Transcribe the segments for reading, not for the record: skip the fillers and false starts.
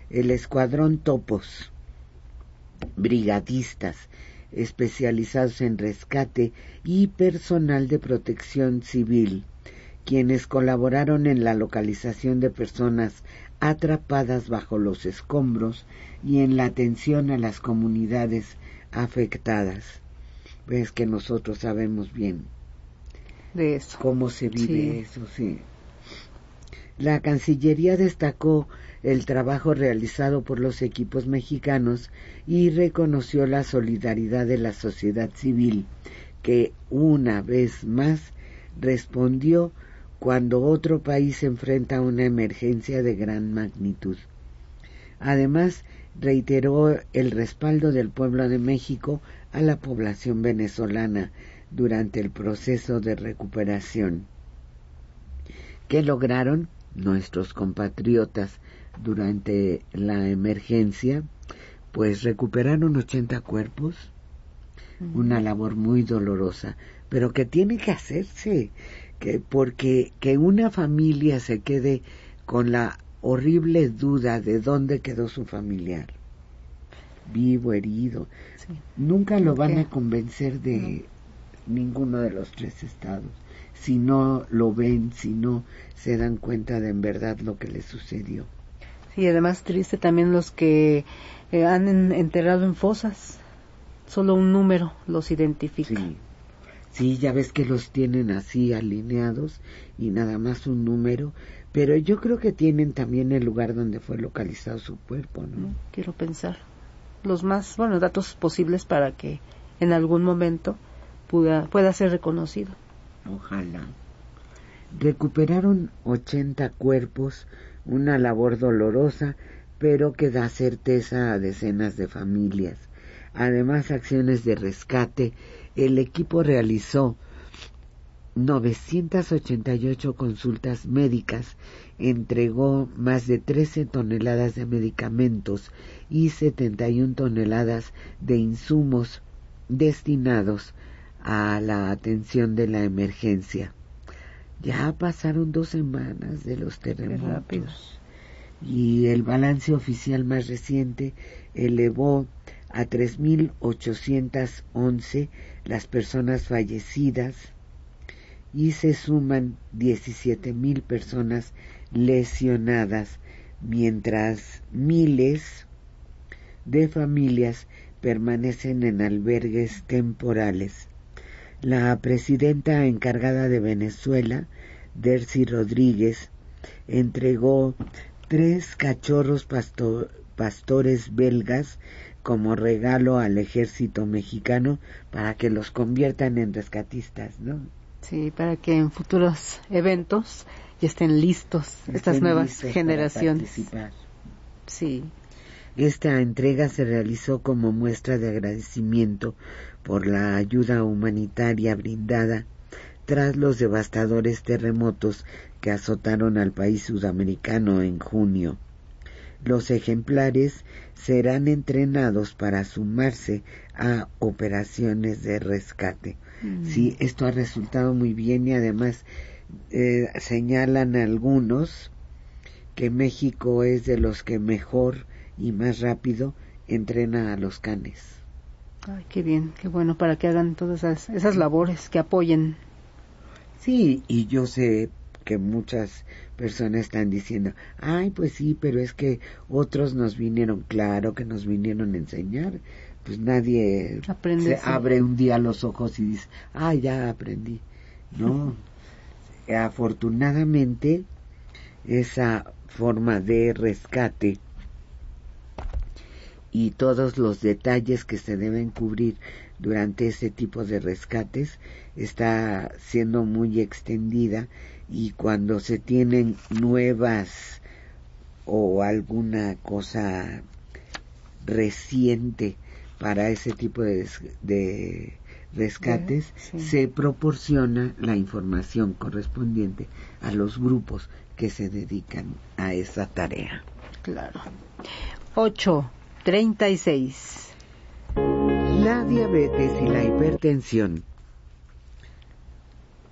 el Escuadrón Topos, brigadistas especializados en rescate y personal de protección civil, quienes colaboraron en la localización de personas atrapadas bajo los escombros y en la atención a las comunidades afectadas. Ves que nosotros sabemos bien de eso, cómo se vive eso, sí. La Cancillería destacó el trabajo realizado por los equipos mexicanos y reconoció la solidaridad de la sociedad civil, que una vez más respondió cuando otro país enfrenta una emergencia de gran magnitud. Además, reiteró el respaldo del pueblo de México a la población venezolana durante el proceso de recuperación. ¿Qué lograron nuestros compatriotas durante la emergencia? Pues recuperaron 80 cuerpos, una labor muy dolorosa, pero que tiene que hacerse, porque que una familia se quede con la horrible duda de dónde quedó su familiar, vivo, herido, nunca lo van a convencer de ninguno de los tres estados, si no lo ven, si no se dan cuenta de en verdad lo que les sucedió. Sí, además triste también los que han enterrado en fosas, solo un número los identifica. Sí, ya ves que los tienen así alineados y nada más un número, pero yo creo que tienen también el lugar donde fue localizado su cuerpo, ¿no? Quiero pensar los más, datos posibles para que en algún momento pueda ser reconocido. Ojalá. Recuperaron 80 cuerpos, una labor dolorosa, pero que da certeza a decenas de familias. Además, acciones de rescate. El equipo realizó 988 consultas médicas, entregó más de 13 toneladas de medicamentos y 71 toneladas de insumos destinados a la atención de la emergencia. Ya pasaron 2 semanas de los terremotos y el balance oficial más reciente elevó a 3.811 las personas fallecidas y se suman 17.000 personas lesionadas, mientras miles de familias permanecen en albergues temporales. La presidenta encargada de Venezuela, Delcy Rodríguez, entregó 3 cachorros pastores belgas como regalo al ejército mexicano para que los conviertan en rescatistas, ¿no? Sí, para que en futuros eventos ya estén listos estas nuevas generaciones. Sí. Esta entrega se realizó como muestra de agradecimiento por la ayuda humanitaria brindada tras los devastadores terremotos que azotaron al país sudamericano en junio. Los ejemplares serán entrenados para sumarse a operaciones de rescate. Sí, esto ha resultado muy bien y además señalan algunos que México es de los que mejor y más rápido entrena a los canes. Ay, qué bien, qué bueno, para que hagan todas esas labores, que apoyen. Sí, y yo sé que muchas personas están diciendo, ay, pues sí, pero es que otros nos vinieron, claro que nos vinieron a enseñar, pues nadie se abre un día los ojos y dice, ay, ya aprendí. No, afortunadamente esa forma de rescate y todos los detalles que se deben cubrir durante ese tipo de rescates está siendo muy extendida, y cuando se tienen nuevas o alguna cosa reciente para ese tipo de rescates, se proporciona la información correspondiente a los grupos que se dedican a esa tarea. Claro. 8:36. La diabetes y la hipertensión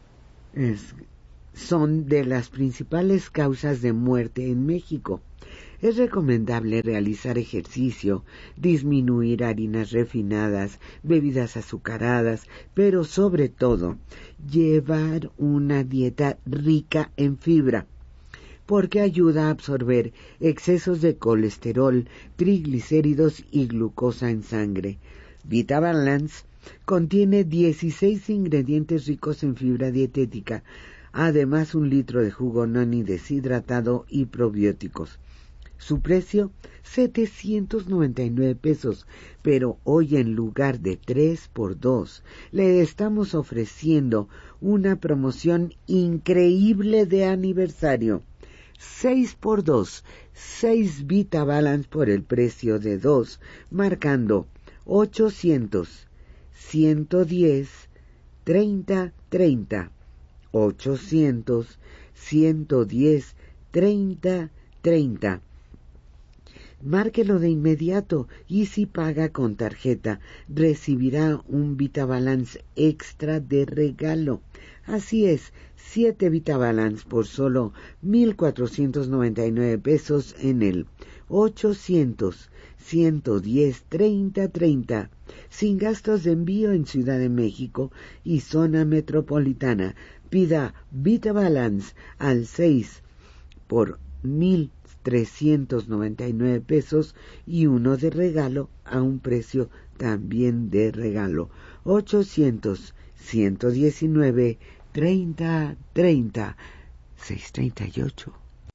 son de las principales causas de muerte en México. Es recomendable realizar ejercicio, disminuir harinas refinadas, bebidas azucaradas, pero sobre todo llevar una dieta rica en fibra, porque ayuda a absorber excesos de colesterol, triglicéridos y glucosa en sangre. VitaBalance contiene 16 ingredientes ricos en fibra dietética, además 1 litro de jugo noni deshidratado y probióticos. Su precio, 799 pesos, pero hoy en lugar de 3x2 le estamos ofreciendo una promoción increíble de aniversario. 6x2, 6 VitaBalance por el precio de 2, marcando 800 110 30 30, 800 110 30 30. Márquelo de inmediato y si paga con tarjeta recibirá un VitaBalance extra de regalo. Así es, 7 VitaBalance por solo 1,499 pesos en el 800 110 30 30, sin gastos de envío en Ciudad de México y zona metropolitana. Pida VitaBalance al 6 por 1,399 pesos y uno de regalo a un precio también de regalo. 800 119 30 30 638.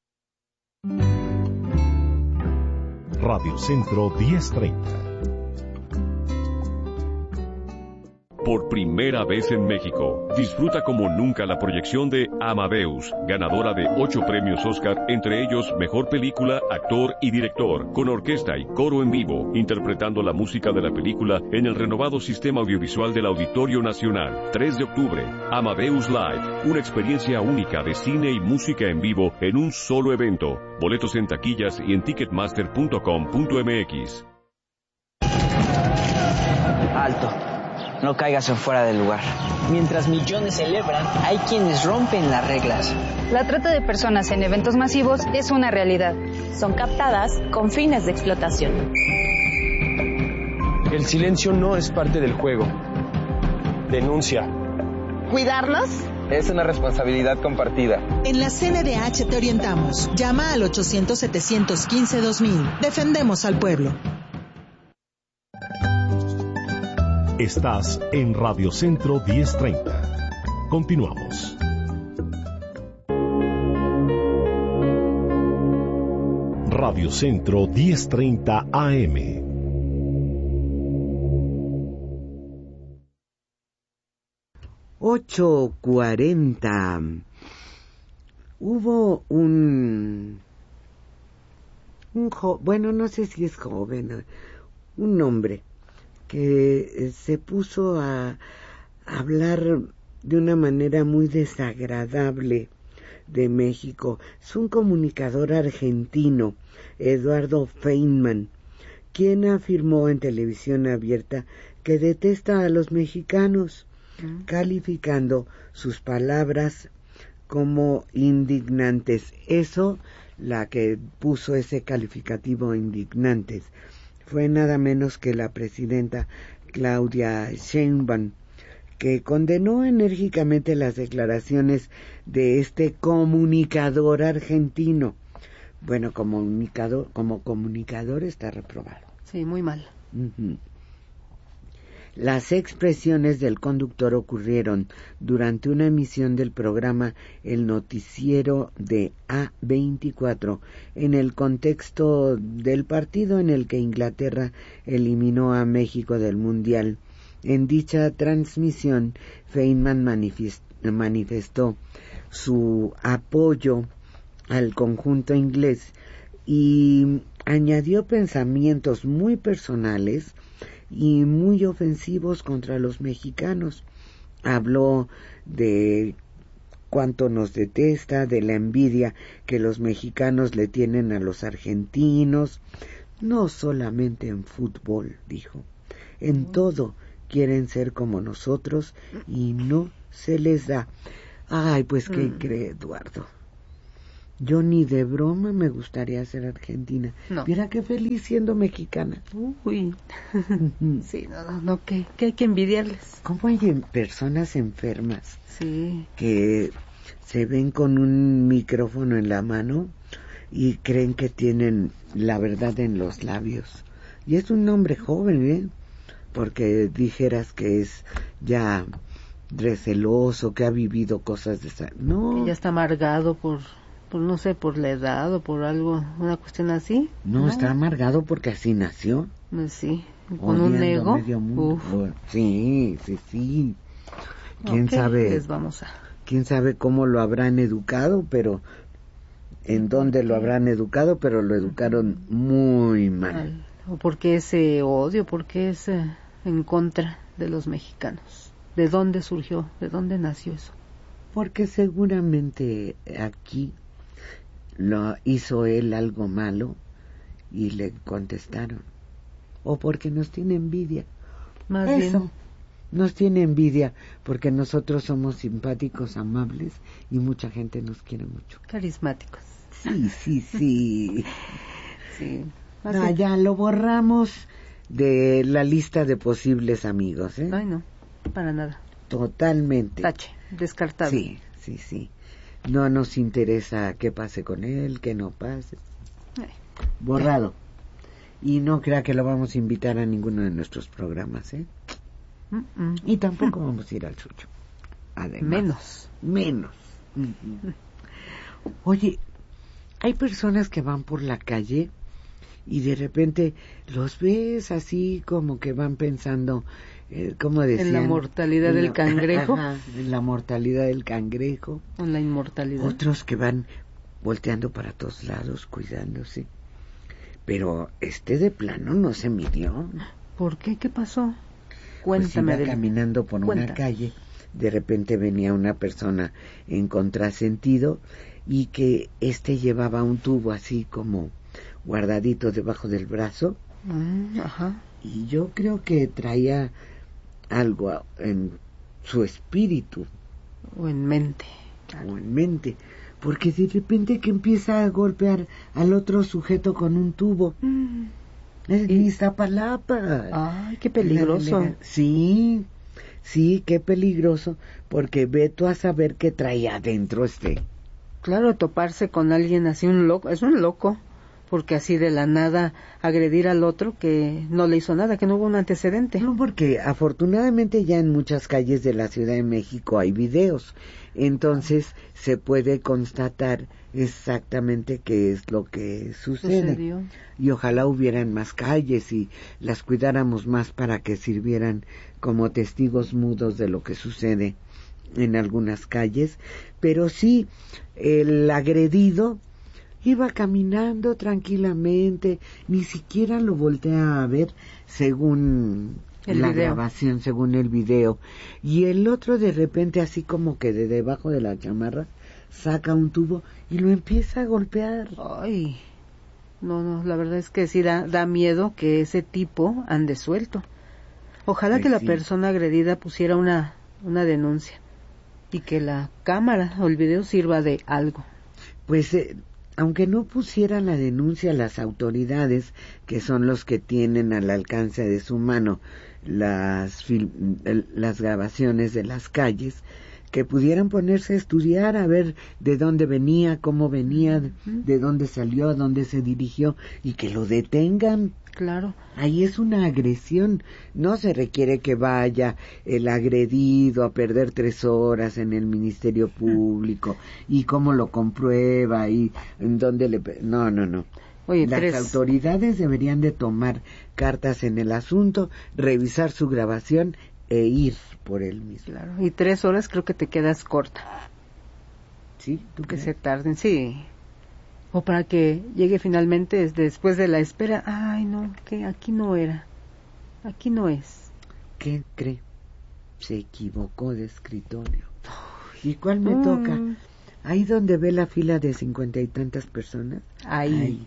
Radio Centro 1030. Por primera vez en México, disfruta como nunca la proyección de Amadeus, ganadora de 8 premios Oscar, entre ellos Mejor Película, Actor y Director, con orquesta y coro en vivo, interpretando la música de la película en el renovado sistema audiovisual del Auditorio Nacional. 3 de octubre, Amadeus Live, una experiencia única de cine y música en vivo en un solo evento. Boletos en taquillas y en ticketmaster.com.mx. Alto. No caigas en fuera del lugar. Mientras millones celebran, hay quienes rompen las reglas. La trata de personas en eventos masivos es una realidad. Son captadas con fines de explotación. El silencio no es parte del juego. Denuncia. ¿Cuidarlos? Es una responsabilidad compartida. En la CNDH te orientamos. Llama al 800-715-2000. Defendemos al pueblo. Estás en Radio Centro 1030. Continuamos. Radio Centro 1030 AM. $8:40. Hubo un bueno, no sé si es joven, un hombre que se puso a hablar de una manera muy desagradable de México. Es un comunicador argentino, Eduardo Feynman, quien afirmó en televisión abierta que detesta a los mexicanos, calificando sus palabras como indignantes. Eso, la que puso ese calificativo indignantes, fue nada menos que la presidenta Claudia Sheinbaum, que condenó enérgicamente las declaraciones de este comunicador argentino. Bueno, como comunicador está reprobado. Sí, muy mal. Las expresiones del conductor ocurrieron durante una emisión del programa El Noticiero de A24, en el contexto del partido en el que Inglaterra eliminó a México del Mundial. En dicha transmisión, Feynman manifestó su apoyo al conjunto inglés y añadió pensamientos muy personales y muy ofensivos contra los mexicanos. Habló de cuánto nos detesta, de la envidia que los mexicanos le tienen a los argentinos, no solamente en fútbol, dijo, en todo quieren ser como nosotros y no se les da. Ay, pues ¿qué cree Eduardo? Yo ni de broma me gustaría ser argentina. No. Mira qué feliz siendo mexicana. Uy. Sí, no, que hay que envidiarles. ¿Cómo hay personas enfermas Sí. que se ven con un micrófono en la mano y creen que tienen la verdad en los labios? Y es un hombre joven, porque dijeras que es ya receloso, que ha vivido cosas de esa... No. Que ya está amargado por no sé, por la edad o por algo, una cuestión así. No, está amargado porque así nació. Sí, con un ego. Medio mundo. Sí. ¿Quién sabe? Pues vamos a... ¿Quién sabe cómo lo habrán educado, pero en dónde lo habrán educado, pero lo educaron muy mal? ¿O por qué ese odio? ¿Por qué ese en contra de los mexicanos? ¿De dónde surgió? ¿De dónde nació eso? Porque seguramente aquí lo hizo él algo malo y le contestaron. O porque nos tiene envidia. Más eso. bien. Nos tiene envidia porque nosotros somos simpáticos, amables y mucha gente nos quiere mucho. Carismáticos. Sí. Sí. Ya lo borramos de la lista de posibles amigos, ¿eh? Ay, no, para nada. Totalmente. Tache, descartado. Sí. No nos interesa qué pase con él, qué no pase. Borrado. Y no crea que lo vamos a invitar a ninguno de nuestros programas, ¿eh? Y tampoco vamos a ir al suyo. Además. Menos. Oye, hay personas que van por la calle y de repente los ves así como que van pensando, ¿cómo decían? En la mortalidad del cangrejo. En la mortalidad del cangrejo. En la inmortalidad. Otros que van volteando para todos lados, cuidándose. Pero de plano no se midió. ¿Por qué? ¿Qué pasó? Cuéntame. Pues iba caminando por una calle, de repente venía una persona en contrasentido y que llevaba un tubo así como guardadito debajo del brazo. Ajá. Y yo creo que traía algo en su espíritu. O en mente. Porque de repente que empieza a golpear al otro sujeto con un tubo. Es en Iztapalapa. Ay, qué peligroso. Sí, qué peligroso, porque ve tú a saber qué traía adentro Claro, toparse con alguien así, un loco, es un loco, porque así de la nada agredir al otro que no le hizo nada, que no hubo un antecedente. No, porque afortunadamente ya en muchas calles de la Ciudad de México hay videos, entonces se puede constatar exactamente qué es lo que sucede. Y ojalá hubieran más calles y las cuidáramos más para que sirvieran como testigos mudos de lo que sucede en algunas calles. Pero sí, el agredido iba caminando tranquilamente, ni siquiera lo voltea a ver según grabación, según el video. Y el otro de repente así como que de debajo de la chamarra saca un tubo y lo empieza a golpear. Ay, no, la verdad es que sí da miedo que ese tipo ande suelto. Ojalá Pues que la sí. persona agredida pusiera una denuncia y que la cámara o el video sirva de algo. Pues aunque no pusieran la denuncia, las autoridades, que son los que tienen al alcance de su mano las grabaciones de las calles, que pudieran ponerse a estudiar, a ver de dónde venía, cómo venía, de dónde salió, a dónde se dirigió, y que lo detengan. Claro. Ahí es una agresión. No se requiere que vaya el agredido a perder 3 horas en el Ministerio Público y cómo lo comprueba y en dónde le... No. Oye, las autoridades deberían de tomar cartas en el asunto, revisar su grabación e ir por él mismo. Claro. Y 3 horas creo que te quedas corta. ¿Sí? ¿Tú Que crees? se tarden, sí. O para que llegue finalmente después de la espera. Ay, no, que aquí no era. Aquí no es. ¿Qué cree? Se equivocó de escritorio. ¿Y cuál me toca? Ahí donde ve la fila de 50 y tantas personas. Ahí.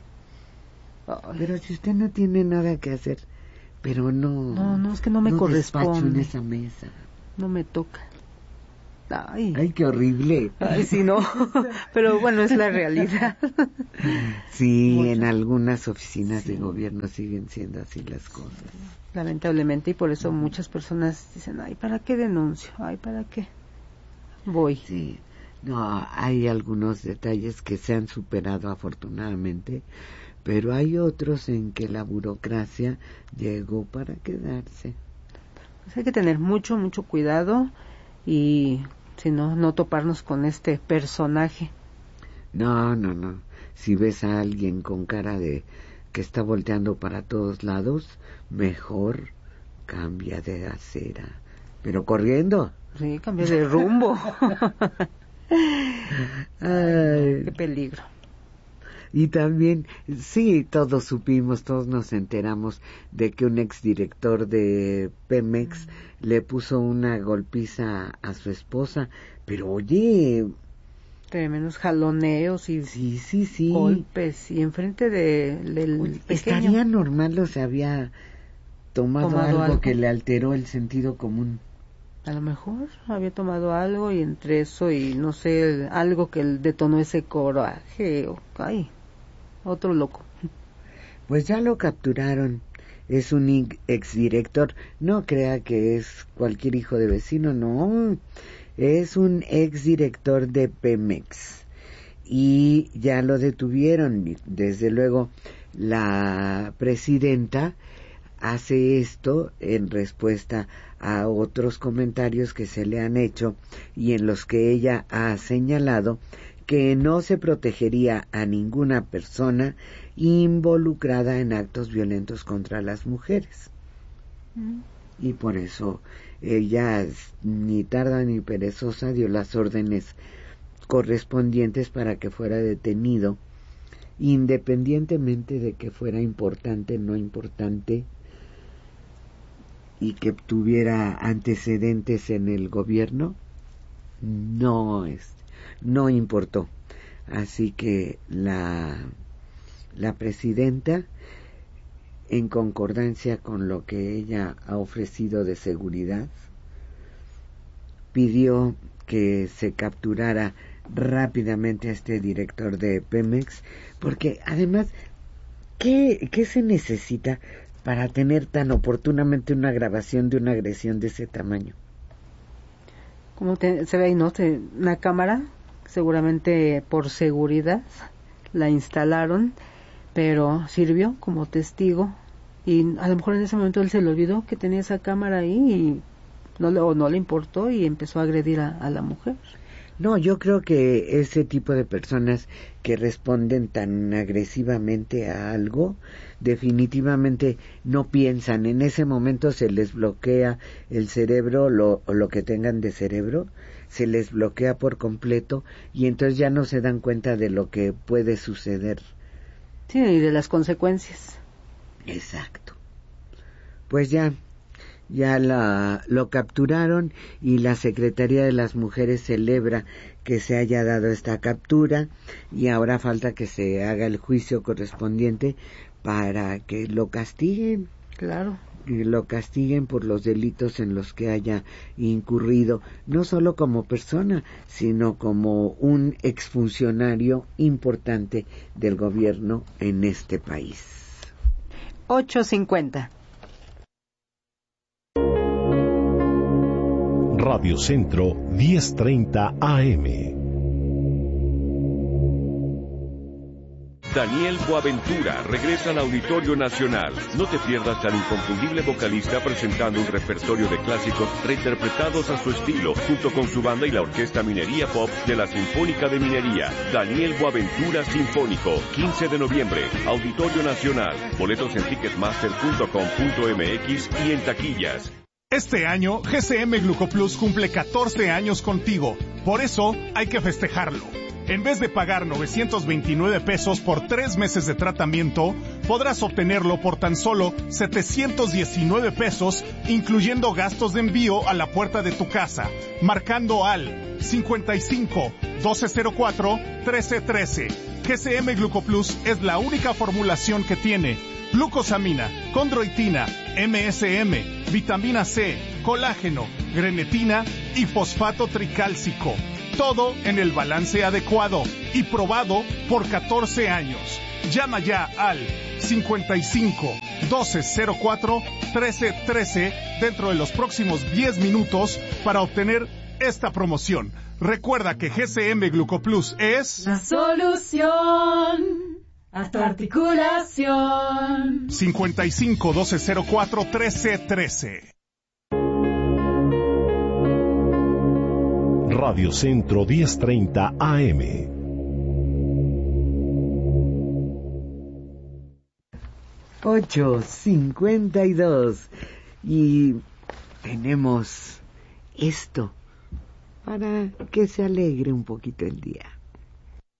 Pero si usted no tiene nada que hacer, pero no... No, es que no me corresponde. despacho en esa mesa. No me toca. Ay, qué horrible. Ay, sí, no. Pero bueno, es la realidad. Sí, en algunas oficinas de gobierno siguen siendo así las cosas. Lamentablemente, y por eso muchas personas dicen, ay, ¿para qué denuncio? Ay, ¿para qué voy? Sí, no, hay algunos detalles que se han superado afortunadamente, pero hay otros en que la burocracia llegó para quedarse. Pues hay que tener mucho cuidado y si no toparnos con este personaje. No. Si ves a alguien con cara de que está volteando para todos lados, mejor cambia de acera. Pero corriendo. Sí, cambia de rumbo. Ay. Qué peligro. Y también, sí, todos supimos, todos nos enteramos de que un exdirector de Pemex le puso una golpiza a su esposa, pero oye... Tremendos jaloneos y sí. golpes, y enfrente del pequeño. ¿Estaría normal o se había tomado algo que le alteró el sentido común? A lo mejor había tomado algo y entre eso y no sé, algo que detonó ese coraje, otro loco. Pues ya lo capturaron. Es un exdirector. No crea que es cualquier hijo de vecino, no. Es un exdirector de Pemex. Y ya lo detuvieron. Desde luego, la presidenta hace esto en respuesta a otros comentarios que se le han hecho y en los que ella ha señalado que no se protegería a ninguna persona involucrada en actos violentos contra las mujeres. Y por eso ella, ni tarda ni perezosa, dio las órdenes correspondientes para que fuera detenido, independientemente de que fuera importante, no importante, y que tuviera antecedentes en el gobierno, no importó. Así que la presidenta, en concordancia con lo que ella ha ofrecido de seguridad, pidió que se capturara rápidamente a este director de Pemex, porque además, ¿qué se necesita para tener tan oportunamente una grabación de una agresión de ese tamaño? Como se ve ahí, ¿no? Una cámara, seguramente por seguridad la instalaron, pero sirvió como testigo y a lo mejor en ese momento él se le olvidó que tenía esa cámara ahí y no le importó y empezó a agredir a la mujer. No, yo creo que ese tipo de personas que responden tan agresivamente a algo, definitivamente no piensan. En ese momento se les bloquea el cerebro, o lo que tengan de cerebro, se les bloquea por completo y entonces ya no se dan cuenta de lo que puede suceder. Sí, y de las consecuencias. Exacto. Pues ya lo capturaron y la Secretaría de las Mujeres celebra que se haya dado esta captura y ahora falta que se haga el juicio correspondiente para que lo castiguen. Claro. Que lo castiguen por los delitos en los que haya incurrido, no solo como persona, sino como un exfuncionario importante del gobierno en este país. 8:50. Radio Centro 10:30 AM. Daniel Boaventura regresa al Auditorio Nacional. No te pierdas al inconfundible vocalista presentando un repertorio de clásicos reinterpretados a su estilo, junto con su banda y la Orquesta Minería Pop de la Sinfónica de Minería. Daniel Boaventura Sinfónico, 15 de noviembre, Auditorio Nacional. Boletos en ticketmaster.com.mx y en taquillas. Este año, GCM Glucoplus cumple 14 años contigo. Por eso, hay que festejarlo. En vez de pagar 929 pesos por 3 meses de tratamiento, podrás obtenerlo por tan solo 719 pesos, incluyendo gastos de envío a la puerta de tu casa, marcando al 55 1204 1313. GCM Glucoplus es la única formulación que tiene glucosamina, condroitina, MSM, vitamina C, colágeno, grenetina y fosfato tricálcico. Todo en el balance adecuado y probado por 14 años. Llama ya al 55 1204 1313 dentro de los próximos 10 minutos para obtener esta promoción. Recuerda que GCM Glucoplus es la solución a tu articulación. 55 1204 1313. Radio Centro 1030 AM. $8:52 y tenemos esto para que se alegre un poquito el día.